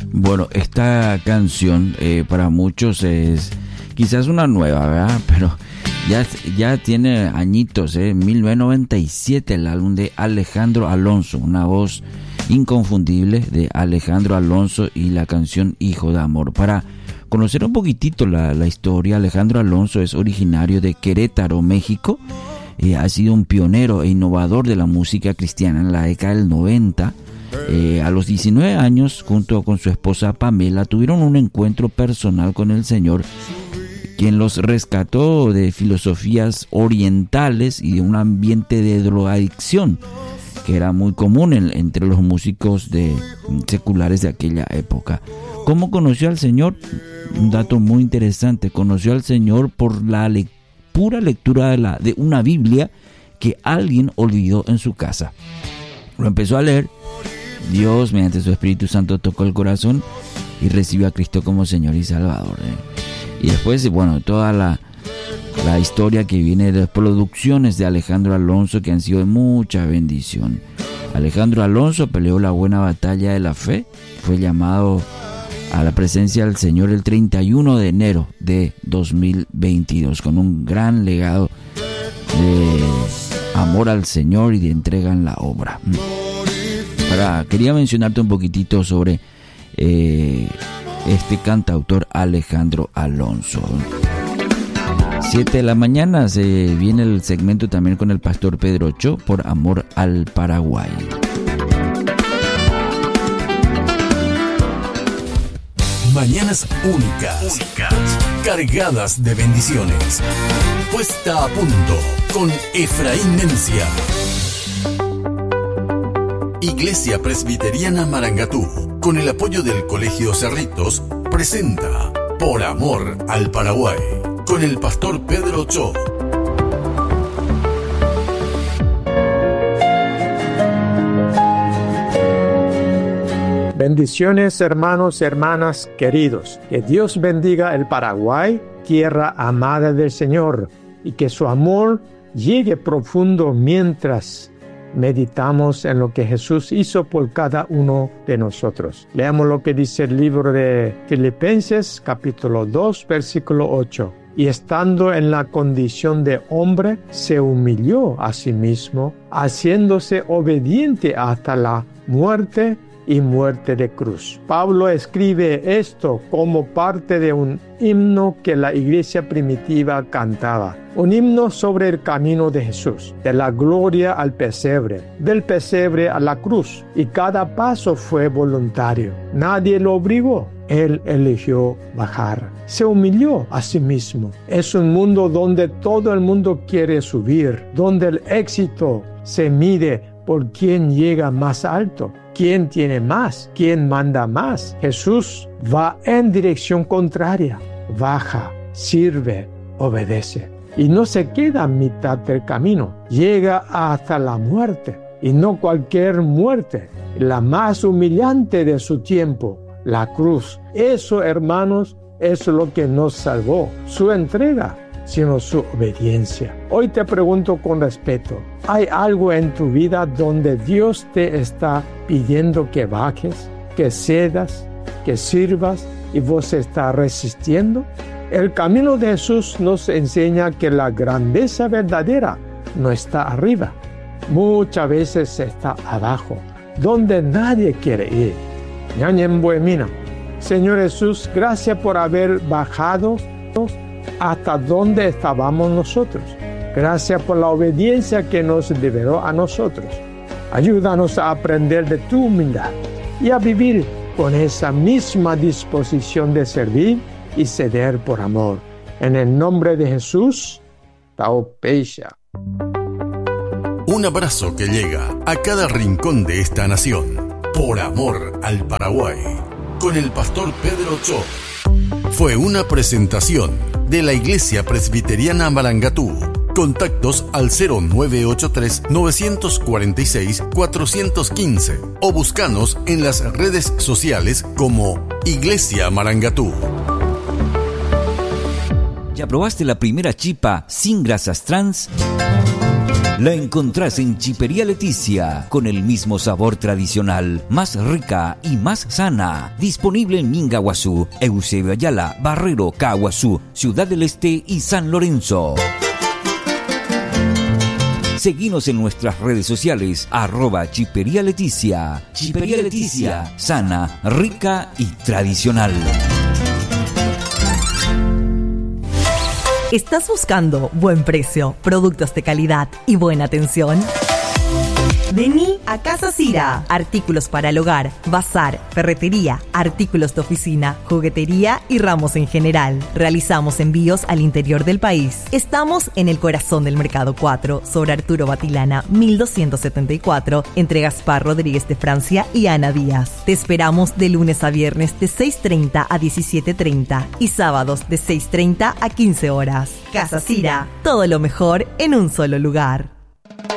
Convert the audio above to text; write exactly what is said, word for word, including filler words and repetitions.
Bueno, esta canción eh, para muchos es quizás una nueva, ¿verdad? Pero ya, ya tiene añitos, ¿eh? mil novecientos noventa y siete, el álbum de Alejandro Alonso, una voz inconfundible de Alejandro Alonso y la canción Hijo de Amor. Para conocer un poquitito la, la historia, Alejandro Alonso es originario de Querétaro, México. Eh, ha sido un pionero e innovador de la música cristiana en la década del noventa. Eh, a los diecinueve años, junto con su esposa Pamela, tuvieron un encuentro personal con el Señor, quien los rescató de filosofías orientales y de un ambiente de drogadicción que era muy común en, entre los músicos de, seculares de aquella época. ¿Cómo conoció al Señor? Un dato muy interesante: conoció al Señor por la le- pura lectura de, la, de una Biblia que alguien olvidó en su casa. Lo empezó a leer. Dios, mediante su Espíritu Santo, tocó el corazón y recibió a Cristo como Señor y Salvador. ¿eh? Y después, bueno, toda la, la historia que viene de las producciones de Alejandro Alonso, que han sido de mucha bendición. Alejandro Alonso peleó la buena batalla de la fe, fue llamado a la presencia del Señor el treinta y uno de enero de dos mil veintidós, con un gran legado de amor al Señor y de entrega en la obra. Para, quería mencionarte un poquitito sobre eh, este cantautor Alejandro Alonso. siete de la mañana se viene el segmento también con el pastor Pedro Cho, por amor al Paraguay. Mañanas únicas, únicas, cargadas de bendiciones. Puesta a punto con Efraín Mencia. Iglesia Presbiteriana Marangatú, con el apoyo del Colegio Cerritos, presenta Por Amor al Paraguay, con el pastor Pedro Cho. Bendiciones, hermanos y hermanas queridos. Que Dios bendiga el Paraguay, tierra amada del Señor, y que su amor llegue profundo mientras meditamos en lo que Jesús hizo por cada uno de nosotros. Leamos lo que dice el libro de Filipenses, capítulo dos, versículo ocho. Y estando en la condición de hombre, se humilló a sí mismo, haciéndose obediente hasta la muerte y muerte de cruz. Pablo escribe esto como parte de un himno que la iglesia primitiva cantaba. Un himno sobre el camino de Jesús, de la gloria al pesebre, del pesebre a la cruz. Y cada paso fue voluntario. Nadie lo obligó. Él eligió bajar. Se humilló a sí mismo. Es un mundo donde todo el mundo quiere subir, donde el éxito se mide por quién llega más alto, quién tiene más, quién manda más. Jesús va en dirección contraria. Baja, sirve, obedece. Y no se queda a mitad del camino. Llega hasta la muerte. Y no cualquier muerte, la más humillante de su tiempo, la cruz. Eso, hermanos, es lo que nos salvó. Su entrega, sino su obediencia. Hoy te pregunto con respeto, ¿hay algo en tu vida donde Dios te está pidiendo que bajes, que cedas, que sirvas y vos estás resistiendo? El camino de Jesús nos enseña que la grandeza verdadera no está arriba, muchas veces está abajo, donde nadie quiere ir. Señor Jesús, gracias por haber bajado hasta donde estábamos nosotros. Gracias por la obediencia que nos liberó a nosotros. Ayúdanos a aprender de tu humildad y a vivir con esa misma disposición de servir y ceder por amor. En el nombre de Jesús, Taupeisha. Un abrazo que llega a cada rincón de esta nación. Por amor al Paraguay, con el pastor Pedro Cho. Fue una presentación de la Iglesia Presbiteriana Marangatú. Contactos al cero nueve ocho tres, nueve cuatro seis, cuatro uno cinco o búscanos en las redes sociales como Iglesia Marangatú. ¿Ya probaste la primera chipa sin grasas trans? La encontrás en Chipería Leticia, con el mismo sabor tradicional, más rica y más sana. Disponible en Mingaguazú, Eusebio Ayala, Barrero, Caguazú, Ciudad del Este y San Lorenzo. Seguinos en nuestras redes sociales, arroba Chipería Leticia. Chipería Leticia, sana, rica y tradicional. ¿Estás buscando buen precio, productos de calidad y buena atención? Vení a Casa Cira. Artículos para el hogar, bazar, ferretería, artículos de oficina, juguetería y ramos en general. Realizamos envíos al interior del país. Estamos en el corazón del Mercado cuatro, sobre Arturo Batilana, mil doscientos setenta y cuatro, entre Gaspar Rodríguez de Francia y Ana Díaz. Te esperamos de lunes a viernes de seis treinta a diecisiete treinta y sábados de seis treinta a quince horas. Casa Cira, todo lo mejor en un solo lugar.